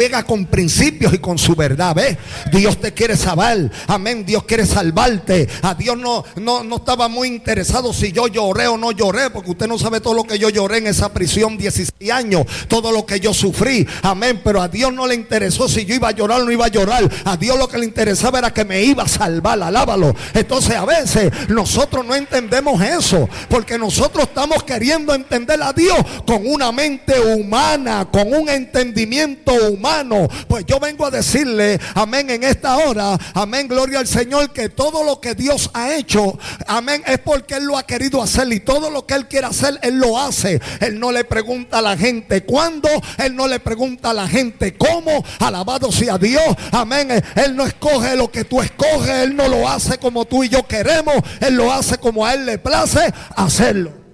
venga con principios y con su verdad. ¿Ves? Dios te quiere salvar. Amén. Dios quiere salvarte. A Dios no estaba muy interesado si yo lloré o no lloré, porque usted no sabe todo lo que yo lloré en esa prisión 16 años, todo lo que yo sufrí. Amén. Pero a Dios no le interesó si yo iba a llorar o no iba a llorar. A Dios lo que le interesaba era que me iba a salvar. Alábalo. Entonces a veces nosotros no entendemos eso, porque nosotros estamos queriendo entender a Dios con una mente humana, con un entendimiento humano. Pues yo vengo a decirle, amén, en esta hora, amén, gloria al Señor, que todo lo que Dios ha hecho, amén, es porque Él lo ha querido hacer, y todo lo que Él quiere hacer, Él lo hace. Él no le pregunta a la gente cuándo, Él no le pregunta a la gente cómo. Alabado sea Dios, amén. Él no escoge lo que tú escoges, Él no lo hace como tú y yo queremos, Él lo hace como a Él le place hacerlo.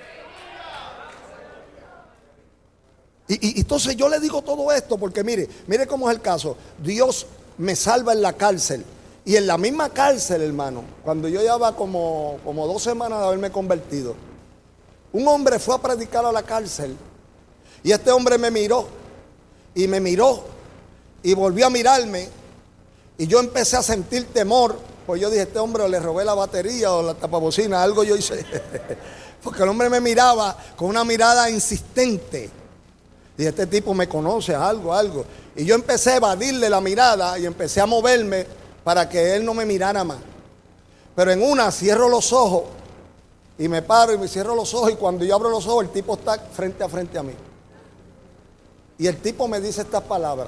Y entonces yo le digo todo esto porque mire cómo es el caso. Dios me salva en la cárcel, y en la misma cárcel, hermano, cuando yo llevaba como 2 semanas de haberme convertido, un hombre fue a predicar a la cárcel, y este hombre me miró y volvió a mirarme, y yo empecé a sentir temor, pues yo dije, este hombre, o le robé la batería o la tapabocina, algo yo hice porque el hombre me miraba con una mirada insistente. Y este tipo me conoce, algo. Y yo empecé a evadirle la mirada y empecé a moverme para que él no me mirara más. Pero en una cierro los ojos y me paro y me cierro los ojos, y cuando yo abro los ojos el tipo está frente a mí. Y el tipo me dice estas palabras.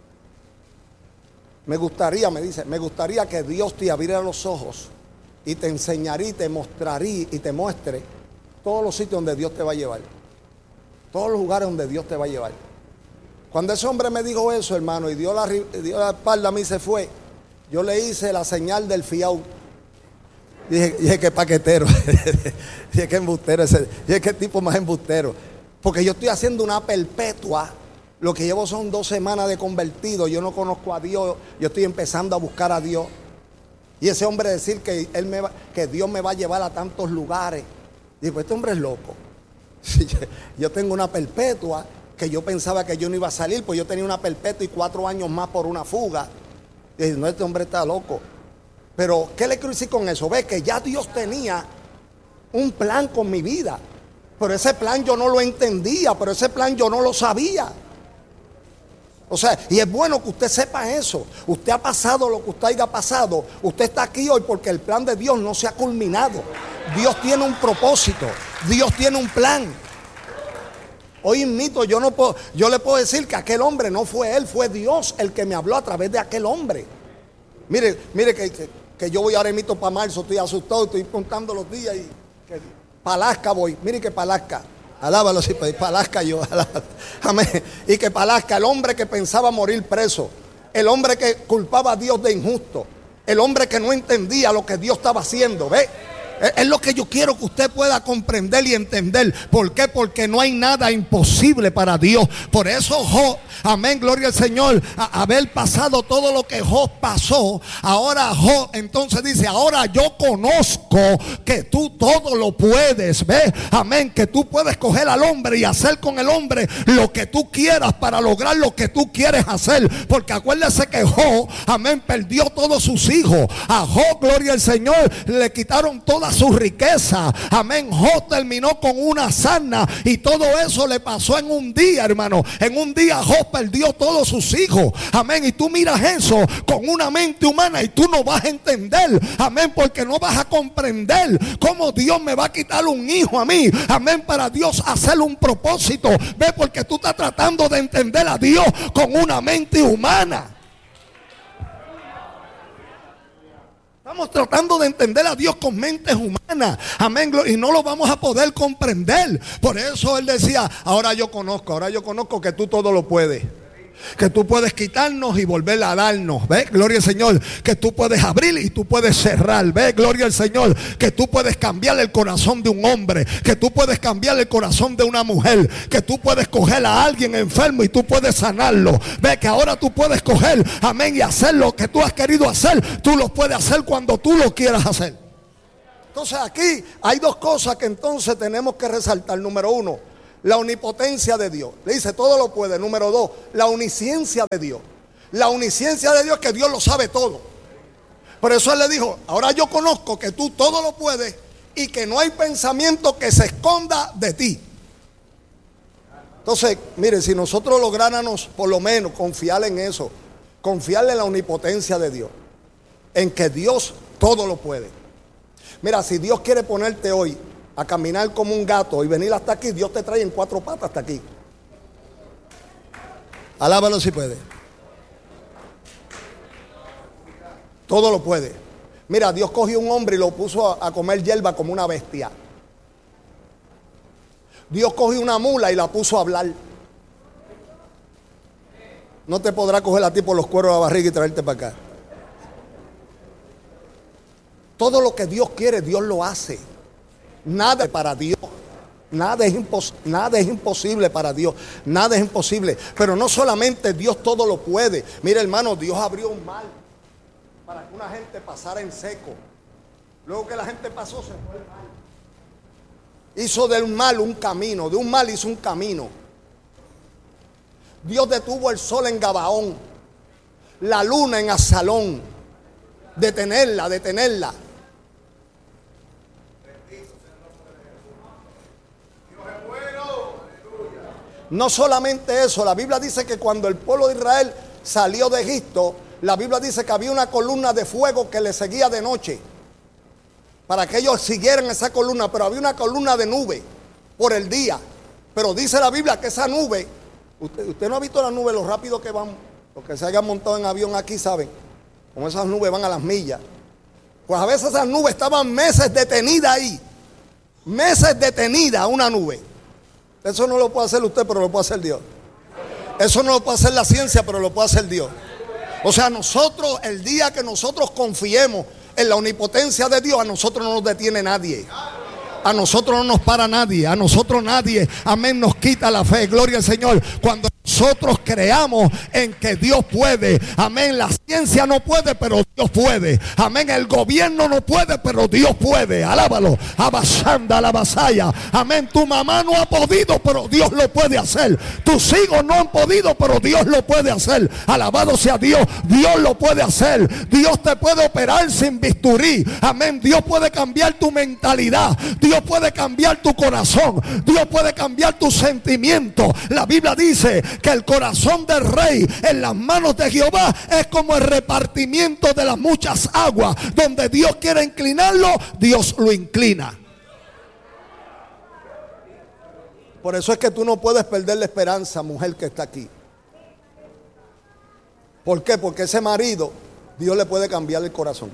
Me gustaría que Dios te abriera los ojos y te enseñaría y te mostraría y te muestre todos los sitios donde Dios te va a llevar. Todos los lugares donde Dios te va a llevar. Cuando ese hombre me dijo eso, hermano, y dio la espalda a mí y se fue, yo le hice la señal del fiao. Dije que paquetero. Dije que embustero ese. Dije que tipo más embustero. Porque yo estoy haciendo una perpetua. Lo que llevo son 2 semanas de convertido. Yo no conozco a Dios. Yo estoy empezando a buscar a Dios. Y ese hombre decir que Dios me va a llevar a tantos lugares. Dije, pues este hombre es loco. Yo tengo una perpetua que yo pensaba que yo no iba a salir, pues yo tenía una perpetua y 4 años más por una fuga. Y dije, no, este hombre está loco. Pero ¿qué le quiero decir con eso? Ve que ya Dios tenía un plan con mi vida, pero ese plan yo no lo entendía, pero ese plan yo no lo sabía. O sea, y es bueno que usted sepa eso. Usted ha pasado lo que usted haya pasado. Usted está aquí hoy porque el plan de Dios no se ha culminado. Dios tiene un propósito. Dios tiene un plan. Hoy mismo yo le puedo decir que aquel hombre no fue él, fue Dios el que me habló a través de aquel hombre. Mire que yo voy ahora mismo para marzo, estoy asustado, estoy contando los días y para Alaska voy. Mire que para Alaska. Alábalo, sí, para Alaska yo. Amén. Y que para Alaska, el hombre que pensaba morir preso, el hombre que culpaba a Dios de injusto, el hombre que no entendía lo que Dios estaba haciendo, ¿ve? Es lo que yo quiero que usted pueda comprender y entender. ¿Por qué? Porque no hay nada imposible para Dios. Por eso Job, amén, gloria al Señor, haber pasado todo lo que Job pasó, ahora Job entonces dice, ahora yo conozco que tú todo lo puedes, ¿ves? Amén, que tú puedes coger al hombre y hacer con el hombre lo que tú quieras para lograr lo que tú quieres hacer. Porque acuérdese que Job, amén, perdió todos sus hijos. A Job, gloria al Señor, le quitaron toda su riqueza. Amén. Job terminó con una sarna y todo eso le pasó en un día, hermano. En un día Job perdió todos sus hijos. Amén. Y tú miras eso con una mente humana y tú no vas a entender. Amén. Porque no vas a comprender cómo Dios me va a quitar un hijo a mí. Amén. Para Dios hacer un propósito. Ve, porque tú estás tratando de entender a Dios con una mente humana. Estamos tratando de entender a Dios con mentes humanas. Amén. Y no lo vamos a poder comprender. Por eso él decía, ahora yo conozco que tú todo lo puedes. Que tú puedes quitarnos y volver a darnos. ¿Ve? Gloria al Señor. Que tú puedes abrir y tú puedes cerrar. ¿Ve? Gloria al Señor. Que tú puedes cambiar el corazón de un hombre. Que tú puedes cambiar el corazón de una mujer. Que tú puedes coger a alguien enfermo y tú puedes sanarlo. Ve que ahora tú puedes coger, amén, y hacer lo que tú has querido hacer. Tú lo puedes hacer cuando tú lo quieras hacer. Entonces aquí hay 2 cosas que entonces tenemos que resaltar. Número 1, La omnipotencia de Dios. Le dice, todo lo puede. Número 2, la omnisciencia de Dios. La omnisciencia de Dios es que Dios lo sabe todo. Por eso Él le dijo, ahora yo conozco que tú todo lo puedes y que no hay pensamiento que se esconda de ti. Entonces, miren, si nosotros lográramos por lo menos confiar en eso, confiarle en la omnipotencia de Dios, en que Dios todo lo puede. Mira, si Dios quiere ponerte hoy a caminar como un gato y venir hasta aquí, Dios te trae en 4 patas hasta aquí. Alábalo si puede. Todo lo puede. Mira, Dios cogió un hombre y lo puso a comer hierba como una bestia. Dios cogió una mula y la puso a hablar. No te podrá coger a ti por los cueros de la barriga y traerte para acá. Todo lo que Dios quiere, Dios lo hace. Nada es para Dios. Nada es imposible para Dios. Nada es imposible. Pero no solamente Dios todo lo puede. Mira, hermano, Dios abrió un mar para que una gente pasara en seco. Luego que la gente pasó, se fue el mar. Hizo del mal un camino. De un mal hizo un camino. Dios detuvo el sol en Gabaón, la luna en Azalón. Detenerla. No solamente eso, la Biblia dice que cuando el pueblo de Israel salió de Egipto, la Biblia dice que había una columna de fuego que le seguía de noche, para que ellos siguieran esa columna, pero había una columna de nube por el día. Pero dice la Biblia que esa nube, usted no ha visto la nube, lo rápido que van, los que se hayan montado en avión aquí saben, como esas nubes van a las millas. Pues a veces esas nubes estaban meses detenidas ahí, meses detenidas una nube. Eso no lo puede hacer usted, pero lo puede hacer Dios. Eso no lo puede hacer la ciencia, pero lo puede hacer Dios. O sea, nosotros, el día que nosotros confiemos en la omnipotencia de Dios, a nosotros no nos detiene nadie. A nosotros no nos para nadie. A nosotros nadie, amén, nos quita la fe. Gloria al Señor. Cuando nosotros creamos en que Dios puede, amén, la ciencia no puede, pero Dios puede, amén, el gobierno no puede, pero Dios puede, alábalo, abasanda la vasalla, amén, tu mamá no ha podido, pero Dios lo puede hacer, tus hijos no han podido, pero Dios lo puede hacer, alabado sea Dios, Dios lo puede hacer, Dios te puede operar sin bisturí, amén, Dios puede cambiar tu mentalidad, Dios puede cambiar tu corazón, Dios puede cambiar tus sentimientos. La Biblia dice que el corazón del rey en las manos de Jehová es como el repartimiento de las muchas aguas. Donde Dios quiere inclinarlo, Dios lo inclina. Por eso es que tú no puedes perder la esperanza, mujer que está aquí. ¿Por qué? Porque ese marido, Dios le puede cambiar el corazón.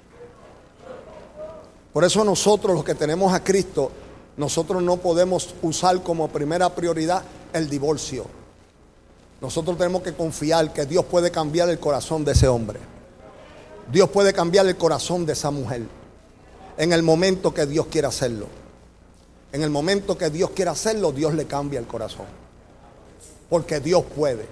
Por eso nosotros, los que tenemos a Cristo, nosotros no podemos usar como primera prioridad el divorcio. Nosotros tenemos que confiar que Dios puede cambiar el corazón de ese hombre. Dios puede cambiar el corazón de esa mujer. En el momento que Dios quiera hacerlo. En el momento que Dios quiera hacerlo, Dios le cambia el corazón. Porque Dios puede.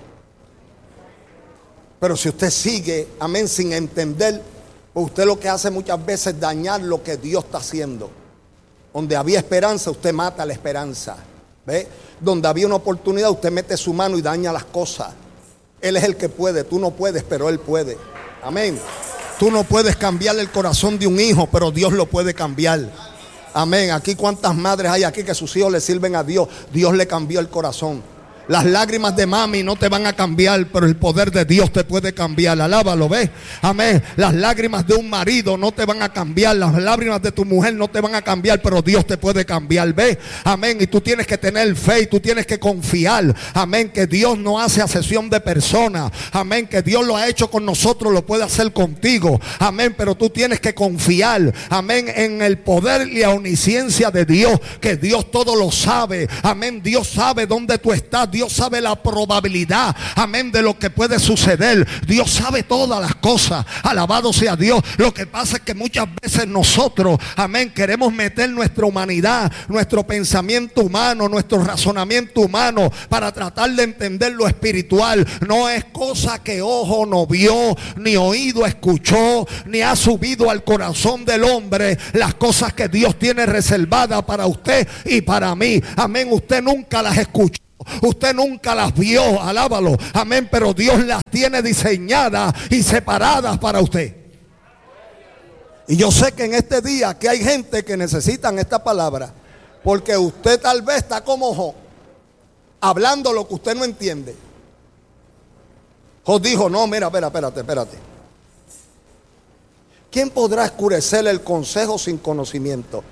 Pero si usted sigue, amén, sin entender, pues usted lo que hace muchas veces es dañar lo que Dios está haciendo. Donde había esperanza, usted mata la esperanza. ¿Ve? Donde había una oportunidad, usted mete su mano y daña las cosas. Él es el que puede, tú no puedes, pero Él puede. Amén. Tú no puedes cambiar el corazón de un hijo, pero Dios lo puede cambiar. Amén. Aquí cuántas madres hay aquí que sus hijos le sirven a Dios. Dios le cambió el corazón. Las lágrimas de mami no te van a cambiar, pero el poder de Dios te puede cambiar. Alábalo, ¿ves? Amén. Las lágrimas de un marido no te van a cambiar. Las lágrimas de tu mujer no te van a cambiar, pero Dios te puede cambiar. ¿Ves? Amén. Y tú tienes que tener fe y tú tienes que confiar. Amén. Que Dios no hace acepción de personas. Amén. Que Dios lo ha hecho con nosotros, lo puede hacer contigo. Amén. Pero tú tienes que confiar. Amén. En el poder y la omnisciencia de Dios. Que Dios todo lo sabe. Amén. Dios sabe dónde tú estás. Dios Dios sabe la probabilidad, amén, de lo que puede suceder. Dios sabe todas las cosas. Alabado sea Dios. Lo que pasa es que muchas veces nosotros, amén, queremos meter nuestra humanidad, nuestro pensamiento humano, nuestro razonamiento humano para tratar de entender lo espiritual. No es cosa que ojo no vio, ni oído escuchó, ni ha subido al corazón del hombre las cosas que Dios tiene reservadas para usted y para mí. Amén. Usted nunca las escuchó, usted nunca las vio, alábalo, amén, pero Dios las tiene diseñadas y separadas para usted. Y yo sé que en este día que hay gente que necesitan esta palabra, porque usted tal vez está como Job, hablando lo que usted no entiende. Job dijo, no, mira, espérate. ¿Quién podrá oscurecer el consejo sin conocimiento?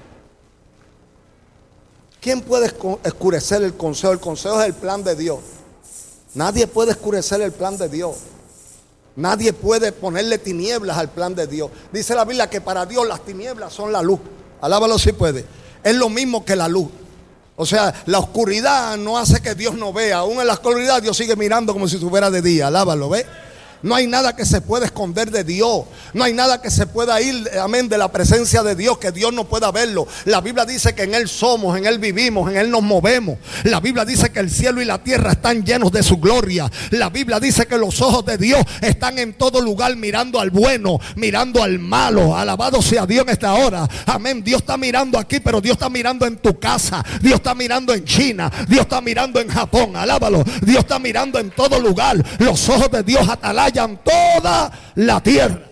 ¿Quién puede oscurecer el consejo? El consejo es el plan de Dios. Nadie puede oscurecer el plan de Dios. Nadie puede ponerle tinieblas al plan de Dios. Dice la Biblia que para Dios las tinieblas son la luz. Alábalo si puede. Es lo mismo que la luz. O sea, la oscuridad no hace que Dios no vea. Aún en la oscuridad Dios sigue mirando como si estuviera de día. Alábalo, ¿ve? No hay nada que se pueda esconder de Dios. No hay nada que se pueda ir, amén, de la presencia de Dios, que Dios no pueda verlo. La Biblia dice que en Él somos, en Él vivimos, en Él nos movemos. La Biblia dice que el cielo y la tierra están llenos de su gloria. La Biblia dice que los ojos de Dios están en todo lugar mirando al bueno, mirando al malo. Alabado sea Dios en esta hora. Amén. Dios está mirando aquí, pero Dios está mirando en tu casa. Dios está mirando en China. Dios está mirando en Japón. Alábalo. Dios está mirando en todo lugar. Los ojos de Dios atalayan toda la tierra.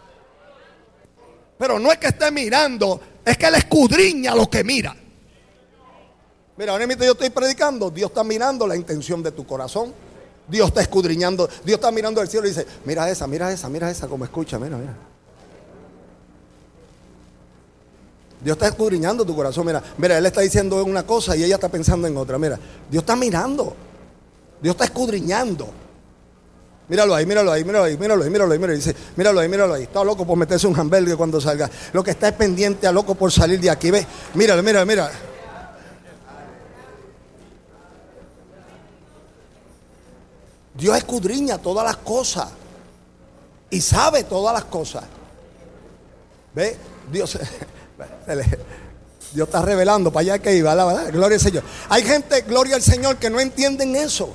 Pero no es que esté mirando, es que Él escudriña lo que mira. Mira, ahora mismo yo estoy predicando, Dios está mirando la intención de tu corazón. Dios está escudriñando, Dios está mirando al cielo y dice, mira esa como escucha, mira. Dios está escudriñando tu corazón, mira, Él está diciendo una cosa y ella está pensando en otra. Mira, Dios está mirando, Dios está escudriñando. Míralo ahí. Dice, míralo ahí. Está loco por meterse un hamburger cuando salga. Lo que está es pendiente a loco por salir de aquí. Ve, míralo. Dios escudriña todas las cosas y sabe todas las cosas. Ve, Dios está revelando para allá que iba, la verdad, gloria al Señor. Hay gente, gloria al Señor, que no entienden eso.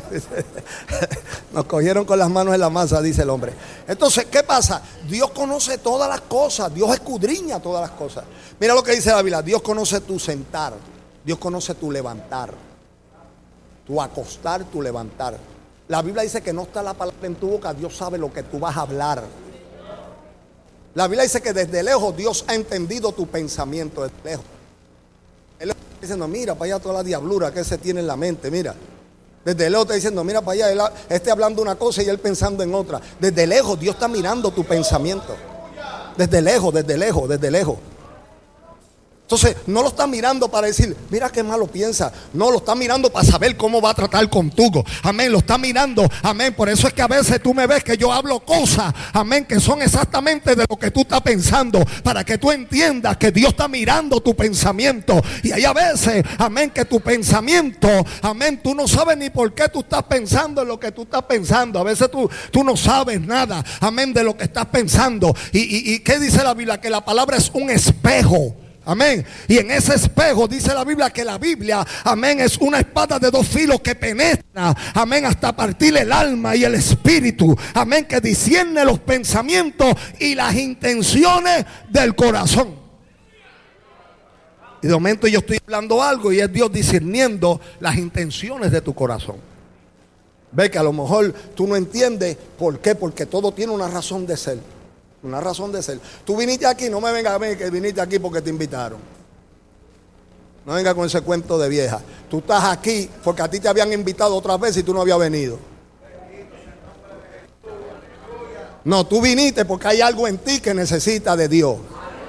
Nos cogieron con las manos en la masa, dice el hombre. Entonces, ¿qué pasa? Dios conoce todas las cosas, Dios escudriña todas las cosas. Mira lo que dice la Biblia, Dios conoce tu sentar, Dios conoce tu levantar, tu acostar, tu levantar. La Biblia dice que no está la palabra en tu boca, Dios sabe lo que tú vas a hablar. La Biblia dice que desde lejos Dios ha entendido tu pensamiento, desde lejos. Él está diciendo, mira para allá toda la diablura que se tiene en la mente, mira. Desde lejos está diciendo, mira para allá, él esté hablando una cosa y él pensando en otra. Desde lejos Dios está mirando tu pensamiento. Desde lejos. Entonces, no lo está mirando para decir, mira qué malo piensa. No, lo está mirando para saber cómo va a tratar contigo. Amén, lo está mirando. Amén, por eso es que a veces tú me ves que yo hablo cosas, amén, que son exactamente de lo que tú estás pensando. Para que tú entiendas que Dios está mirando tu pensamiento. Y hay a veces, amén, que tu pensamiento, amén, tú no sabes ni por qué tú estás pensando en lo que tú estás pensando. A veces tú no sabes nada, amén, de lo que estás pensando. ¿Y qué dice la Biblia? Que la palabra es un espejo. Amén. Y en ese espejo dice la Biblia que la Biblia, amén, es una espada de dos filos que penetra, amén, hasta partir el alma y el espíritu. Amén, que discierne los pensamientos y las intenciones del corazón. Y de momento yo estoy hablando algo y es Dios discerniendo las intenciones de tu corazón. Ve que a lo mejor tú no entiendes por qué, porque todo tiene una razón de ser. Una razón de ser. Tú viniste aquí, no me vengas a ver que viniste aquí porque te invitaron. No venga con ese cuento de vieja. Tú estás aquí porque a ti te habían invitado otras veces y tú no habías venido. No, tú viniste porque hay algo en ti que necesita de Dios.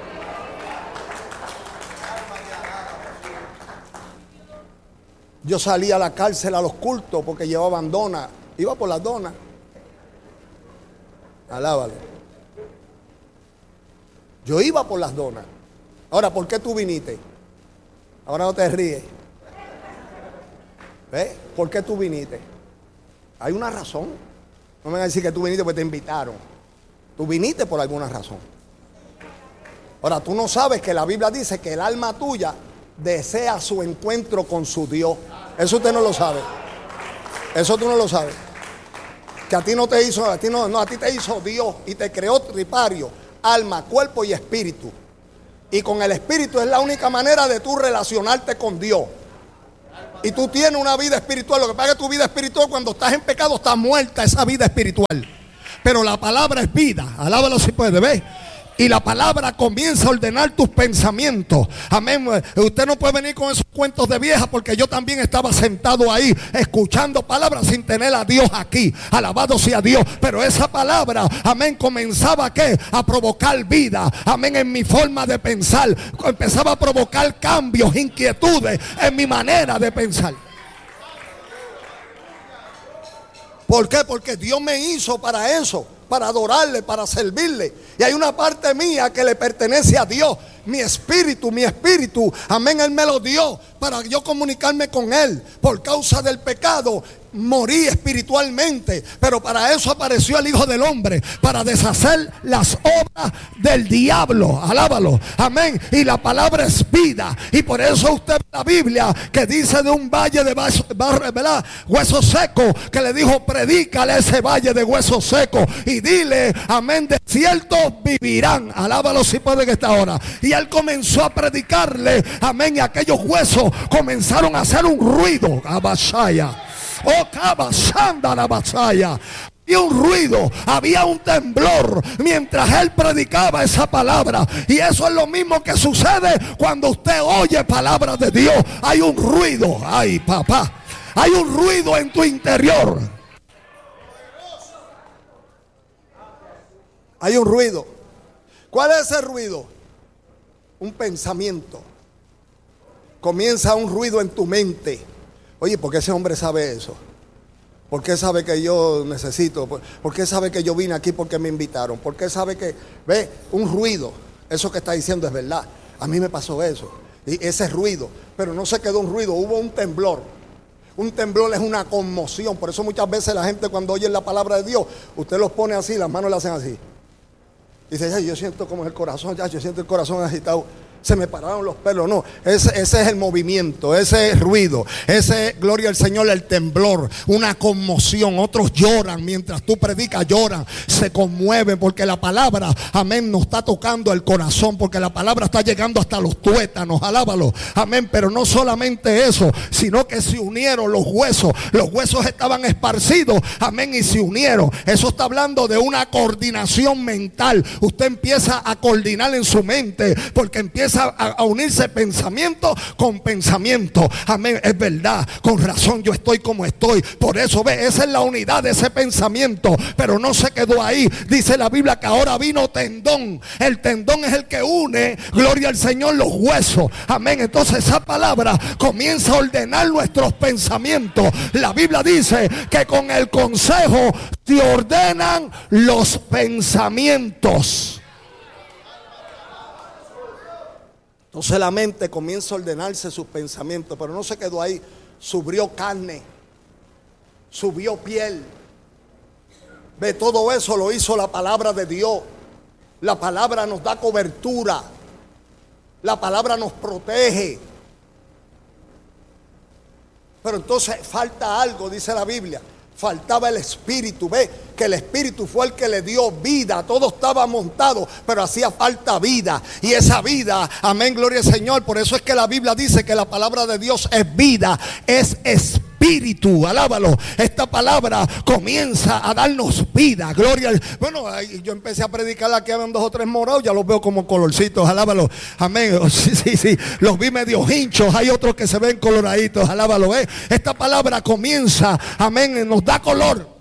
Yo salí a la cárcel a los cultos porque llevaban donas. Iba por las donas. Alábalo. Yo iba por las donas. Ahora, ¿por qué tú viniste? Ahora no te ríes. ¿Ves? ¿Por qué tú viniste? Hay una razón. No me van a decir que tú viniste porque te invitaron. Tú viniste por alguna razón. Ahora, tú no sabes que la Biblia dice que el alma tuya desea su encuentro con su Dios. Eso usted no lo sabe. Eso tú no lo sabes. Que a ti no te hizo, a ti te hizo Dios y te creó tripario, alma, cuerpo y espíritu. Y con el espíritu es la única manera de tú relacionarte con Dios. Y tú tienes una vida espiritual. Lo que pasa es que tu vida espiritual, cuando estás en pecado, está muerta esa vida espiritual. Pero la palabra es vida. Alábalo si puede, ¿ves? Y la palabra comienza a ordenar tus pensamientos. Amén. Usted no puede venir con esos cuentos de vieja, porque yo también estaba sentado ahí escuchando palabras sin tener a Dios aquí. Alabado sea Dios. Pero esa palabra, amén, comenzaba ¿qué? A provocar vida. Amén, en mi forma de pensar. Empezaba a provocar cambios, inquietudes en mi manera de pensar. ¿Por qué? Porque Dios me hizo para eso, para adorarle, para servirle. Y hay una parte mía que le pertenece a Dios. Mi espíritu, amén, Él me lo dio para yo comunicarme con Él. Por causa del pecado morí espiritualmente, pero para eso apareció el Hijo del Hombre, para deshacer las obras del diablo. Alábalo, amén. Y la palabra es vida. Y por eso usted ve la Biblia que dice de un valle de huesos secos, que le dijo: predícale a ese valle de huesos secos y dile, amén, de cierto vivirán. Alábalo si puede que está ahora. Y él comenzó a predicarle, amén, y aquellos huesos comenzaron a hacer un ruido. Abashaya. Oh, cabasanda la batalla. Había un ruido, había un temblor mientras él predicaba esa palabra. Y eso es lo mismo que sucede cuando usted oye palabras de Dios. Hay un ruido. Ay, papá, hay un ruido en tu interior. Hay un ruido. ¿Cuál es ese ruido? Un pensamiento. Comienza un ruido en tu mente. Oye, ¿por qué ese hombre sabe eso? ¿Por qué sabe que yo necesito? ¿Por qué sabe que yo vine aquí porque me invitaron? ¿Por qué sabe que, ve, un ruido? Eso que está diciendo es verdad. A mí me pasó eso. Y ese ruido. Pero no se quedó un ruido, hubo un temblor. Un temblor es una conmoción. Por eso muchas veces la gente, cuando oye la palabra de Dios, usted los pone así, las manos le hacen así. Y dice: yo siento como el corazón, yo siento el corazón agitado. Se me pararon los pelos. No, ese es el movimiento, ese ruido, ese, gloria al Señor, el temblor, una conmoción. Otros lloran mientras tú predicas, lloran, se conmueven porque la palabra, amén, nos está tocando el corazón, porque la palabra está llegando hasta los tuétanos. Alábalo, amén. Pero no solamente eso, sino que se unieron los huesos estaban esparcidos, amén, y se unieron. Eso está hablando de una coordinación mental. Usted empieza a coordinar en su mente, porque empieza a unirse pensamiento con pensamiento. Amén, es verdad, con razón yo estoy como estoy. Por eso ve, esa es la unidad de ese pensamiento. Pero no se quedó ahí. Dice la Biblia que ahora vino tendón. El tendón es el que une, gloria al Señor, los huesos. Amén. Entonces esa palabra comienza a ordenar nuestros pensamientos. La Biblia dice que con el consejo se ordenan los pensamientos. Entonces la mente comienza a ordenarse sus pensamientos, pero no se quedó ahí. Subió carne, subió piel. Ve, todo eso lo hizo la palabra de Dios. La palabra nos da cobertura. La palabra nos protege. Pero entonces falta algo, dice la Biblia. Faltaba el espíritu. Ve que el espíritu fue el que le dio vida. Todo estaba montado, pero hacía falta vida. Y esa vida, amén, gloria al Señor. Por eso es que la Biblia dice que la palabra de Dios es vida, es espíritu. Alábalo. Esta palabra comienza a darnos vida. Gloria al... Bueno, yo empecé a predicar, aquí habían 2 o 3 morados, ya los veo como colorcitos. Alábalo. Amén. Sí. Los vi medio hinchos. Hay otros que se ven coloraditos. Alábalo. Esta palabra comienza, amén, nos da color.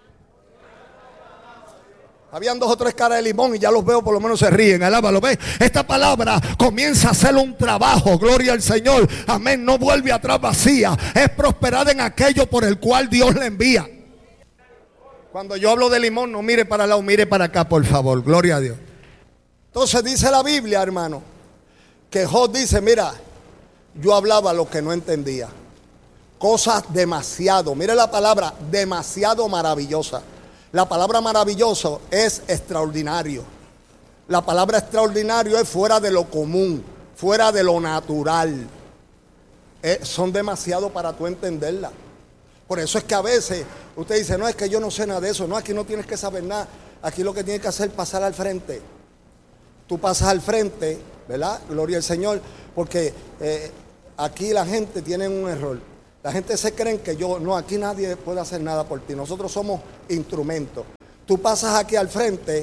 Habían 2 o 3 caras de limón y ya los veo, por lo menos se ríen. Alábalo, ¿ves? Esta palabra comienza a hacer un trabajo. Gloria al Señor. Amén. No vuelve atrás vacía. Es prosperada en aquello por el cual Dios le envía. Cuando yo hablo de limón, no mire para el lado, mire para acá, por favor. Gloria a Dios. Entonces dice la Biblia, hermano, que Job dice: mira, yo hablaba lo que no entendía. Cosas demasiado, mire la palabra, demasiado maravillosa. La palabra maravilloso es extraordinario. La palabra extraordinario es fuera de lo común, fuera de lo natural. Son demasiado para tú entenderla. Por eso es que a veces usted dice, no, es que yo no sé nada de eso. No, aquí no tienes que saber nada. Aquí lo que tienes que hacer es pasar al frente. Tú pasas al frente, ¿verdad? Gloria al Señor. Porque aquí la gente tiene un error. La gente se cree que no, aquí nadie puede hacer nada por ti. Nosotros somos instrumentos. Tú pasas aquí al frente.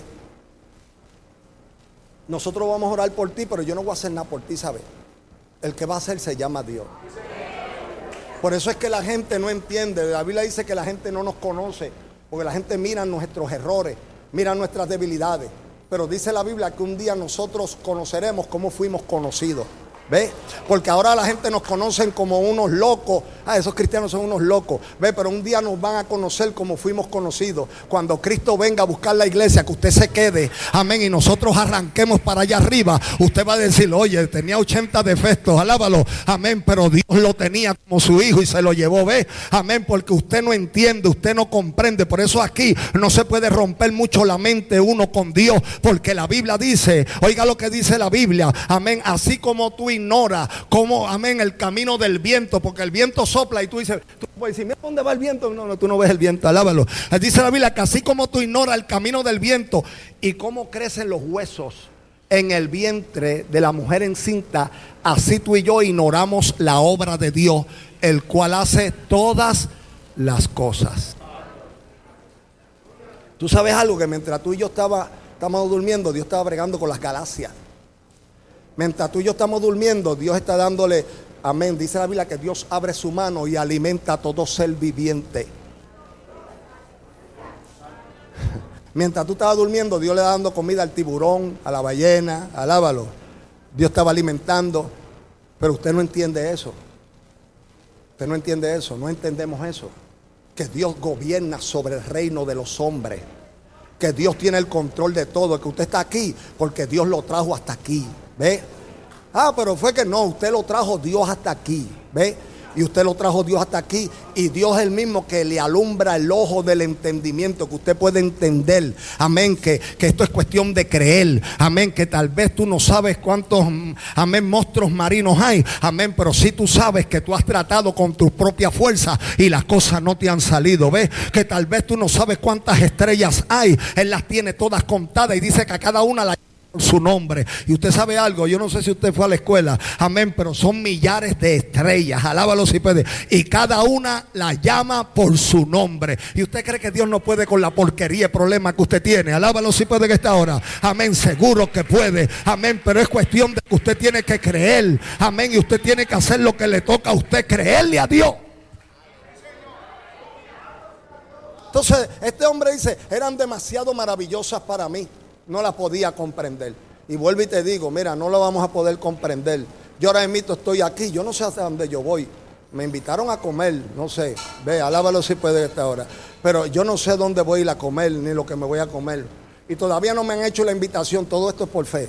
Nosotros vamos a orar por ti, pero yo no voy a hacer nada por ti, ¿sabes? El que va a hacer se llama Dios. Por eso es que la gente no entiende. La Biblia dice que la gente no nos conoce, porque la gente mira nuestros errores, mira nuestras debilidades. Pero dice la Biblia que un día nosotros conoceremos cómo fuimos conocidos. ¿Ve? Porque ahora la gente nos conocen como unos locos. Esos cristianos son unos locos. ¿Ve? Pero un día nos van a conocer como fuimos conocidos. Cuando Cristo venga a buscar la iglesia, que usted se quede, amén, y nosotros arranquemos para allá arriba, usted va a decir, oye, tenía 80 defectos, alábalo, amén, pero Dios lo tenía como su hijo y se lo llevó, ¿ve? Amén, porque usted no entiende, usted no comprende. Por eso aquí no se puede romper mucho la mente uno con Dios, porque la Biblia dice, oiga lo que dice la Biblia, amén, así como tú ignora como, amén, el camino del viento, porque el viento sopla y tú dices, tú puedes decir, mira dónde va el viento. No, tú no ves el viento, alábalo. Dice la Biblia que así como tú ignoras el camino del viento y cómo crecen los huesos en el vientre de la mujer encinta, así tú y yo ignoramos la obra de Dios, el cual hace todas las cosas. Tú sabes algo, que mientras tú y yo estábamos durmiendo, Dios estaba bregando con las galaxias. Mientras tú y yo estamos durmiendo, Dios está dándole, amén, dice la Biblia que Dios abre su mano y alimenta a todo ser viviente. Mientras tú estabas durmiendo, Dios le está dando comida al tiburón, a la ballena, alábalo. Dios estaba alimentando, pero usted no entiende eso. Usted no entiende eso, no entendemos eso. Que Dios gobierna sobre el reino de los hombres. Que Dios tiene el control de todo. Que usted está aquí porque Dios lo trajo hasta aquí. ¿Ve? Pero fue que no, usted lo trajo Dios hasta aquí. ¿Ve? Y usted lo trajo Dios hasta aquí. Y Dios es el mismo que le alumbra el ojo del entendimiento, que usted puede entender. Amén, que esto es cuestión de creer. Amén, que tal vez tú no sabes cuántos, amén, monstruos marinos hay. Amén, pero sí tú sabes que tú has tratado con tus propias fuerzas y las cosas no te han salido. ¿Ves? Que tal vez tú no sabes cuántas estrellas hay. Él las tiene todas contadas y dice que a cada una la su nombre. Y usted sabe algo, yo no sé si usted fue a la escuela, amén, pero son millares de estrellas, alábalo si puede, y cada una la llama por su nombre. Y usted cree que Dios no puede con la porquería, el problema que usted tiene, alábalo si puede, que esta hora, amén, seguro que puede, amén, pero es cuestión de que usted tiene que creer, amén, y usted tiene que hacer lo que le toca a usted, creerle a Dios. Entonces este hombre dice, eran demasiado maravillosas para mí, no las podía comprender. Y vuelvo y te digo, mira, no lo vamos a poder comprender. Yo ahora mismo estoy aquí, yo no sé hasta dónde yo voy. Me invitaron a comer, no sé, ve, alábalo si puede a esta hora. Pero yo no sé dónde voy a ir a comer, ni lo que me voy a comer. Y todavía no me han hecho la invitación, todo esto es por fe.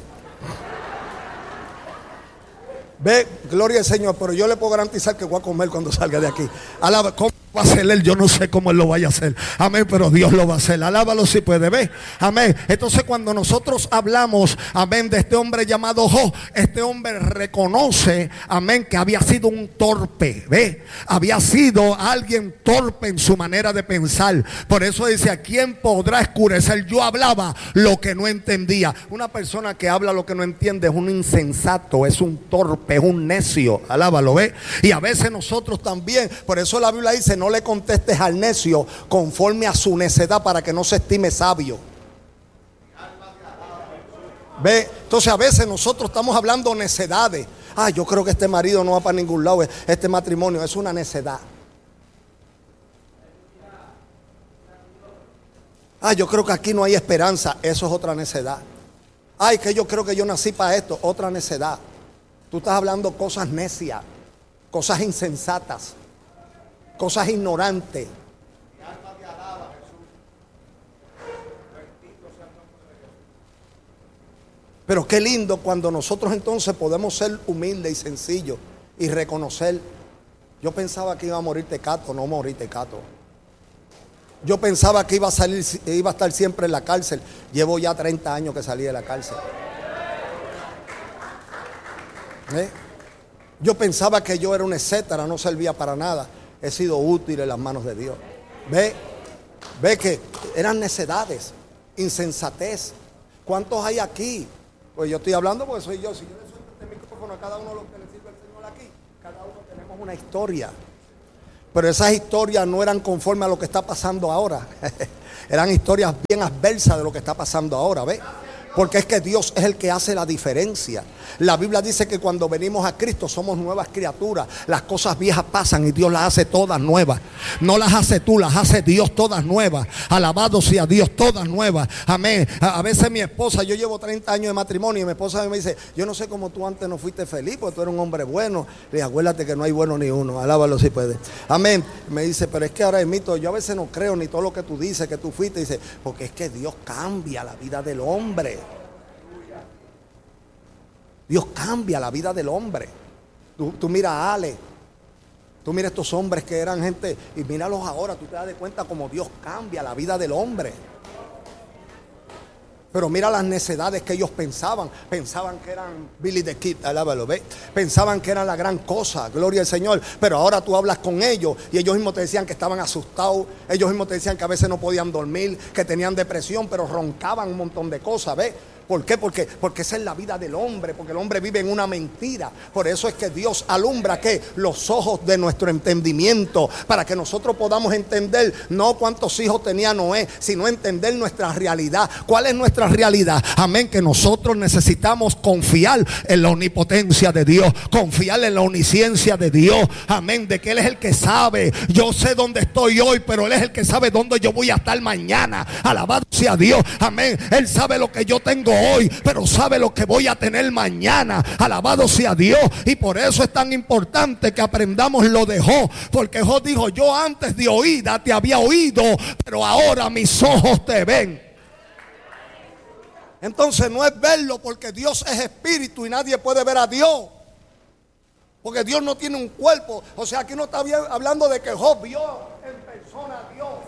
Ve, gloria al Señor, pero yo le puedo garantizar que voy a comer cuando salga de aquí. Alaba, ¿cómo va a hacer él? Yo no sé cómo él lo vaya a hacer. Amén, pero Dios lo va a hacer. Alábalo si puede, ve. Amén. Entonces cuando nosotros hablamos, amén, de este hombre llamado Job, este hombre reconoce, amén, que había sido un torpe, ve. Había sido alguien torpe en su manera de pensar. Por eso dice, ¿a quién podrá escurecer? Yo hablaba lo que no entendía. Una persona que habla lo que no entiende es un insensato, es un torpe, es un necio, alábalo, ve. Y a veces nosotros también, por eso la Biblia dice, no le contestes al necio conforme a su necedad, para que no se estime sabio. Ve, entonces a veces nosotros estamos hablando necedades. Yo creo que este marido no va para ningún lado, este matrimonio es una necedad. Yo creo que aquí no hay esperanza, eso es otra necedad. Que yo creo que yo nací para esto, otra necedad. Tú estás hablando cosas necias, cosas insensatas, cosas ignorantes. Pero qué lindo cuando nosotros entonces podemos ser humildes y sencillos y reconocer. Yo pensaba que iba a morir tecato, no morí tecato. Yo pensaba que iba a estar siempre en la cárcel. Llevo ya 30 años que salí de la cárcel. Yo pensaba que yo era un etcétera, no servía para nada. He sido útil en las manos de Dios. Ve que eran necedades, insensatez. ¿Cuántos hay aquí? Pues yo estoy hablando porque soy yo. Si yo le suelto este micrófono a cada uno de los que le sirve el Señor aquí, cada uno tenemos una historia. Pero esas historias no eran conforme a lo que está pasando ahora. Eran historias bien adversas de lo que está pasando ahora, ¿ves? Porque es que Dios es el que hace la diferencia. La Biblia dice que cuando venimos a Cristo somos nuevas criaturas. Las cosas viejas pasan y Dios las hace todas nuevas. No las hace tú, las hace Dios todas nuevas. Alabado sea Dios, todas nuevas. Amén. A veces mi esposa, yo llevo 30 años de matrimonio y mi esposa me dice, yo no sé cómo tú antes no fuiste feliz, porque tú eres un hombre bueno. Le digo, acuérdate que no hay bueno ni uno. Alábalo si puede. Amén. Me dice, pero es que ahora es mito. Yo a veces no creo ni todo lo que tú dices que tú fuiste. Dice, porque es que Dios cambia la vida del hombre. Dios cambia la vida del hombre. Tú mira a Ale, tú mira a estos hombres que eran gente, y míralos ahora, tú te das de cuenta cómo Dios cambia la vida del hombre. Pero mira las necedades que ellos pensaban que eran Billy the Kid, alábalo, ¿ves? Pensaban que eran la gran cosa, gloria al Señor. Pero ahora tú hablas con ellos y ellos mismos te decían que estaban asustados, ellos mismos te decían que a veces no podían dormir, que tenían depresión, pero roncaban un montón de cosas, ¿ves? ¿Por qué? Porque esa es la vida del hombre, porque el hombre vive en una mentira. Por eso es que Dios alumbra ¿qué? Los ojos de nuestro entendimiento, para que nosotros podamos entender no cuántos hijos tenía Noé, sino entender nuestra realidad. ¿Cuál es nuestra realidad? Amén, que nosotros necesitamos confiar en la omnipotencia de Dios, confiar en la omnisciencia de Dios. Amén, de que Él es el que sabe. Yo sé dónde estoy hoy, pero Él es el que sabe dónde yo voy a estar mañana. Alabado sea Dios. Amén, Él sabe lo que yo tengo hoy, pero sabe lo que voy a tener mañana. Alabado sea Dios. Y por eso es tan importante que aprendamos lo de Job, porque Job dijo, yo antes de oída te había oído, pero ahora mis ojos te ven. Entonces no es verlo, porque Dios es espíritu y nadie puede ver a Dios, porque Dios no tiene un cuerpo. O sea, aquí no está hablando de que Job vio en persona a Dios.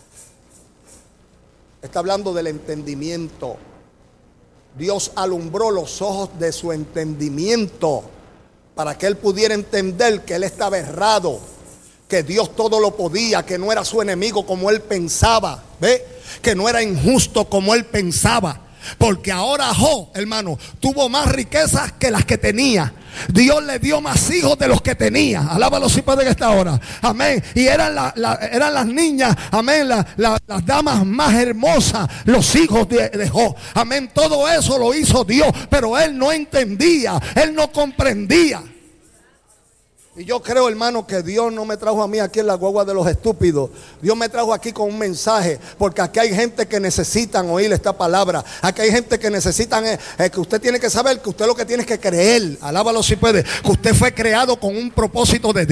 Está hablando del entendimiento. Dios alumbró los ojos de su entendimiento para que él pudiera entender que él estaba errado, que Dios todo lo podía, que no era su enemigo como él pensaba, ¿ve? Que no era injusto como él pensaba. Porque ahora Job, hermano, tuvo más riquezas que las que tenía. Dios le dio más hijos de los que tenía. Alábalo si puede que esta hora. Amén. Y eran las niñas, amén, las damas más hermosas, los hijos de Job. Amén. Todo eso lo hizo Dios, pero él no entendía, él no comprendía. Y yo creo, hermano, que Dios no me trajo a mí aquí en la guagua de los estúpidos. Dios me trajo aquí con un mensaje, porque aquí hay gente que necesitan oír esta palabra. Aquí hay gente que necesitan, que usted tiene que saber que usted lo que tiene es que creer. Alábalo si puede, que usted fue creado con un propósito de Dios.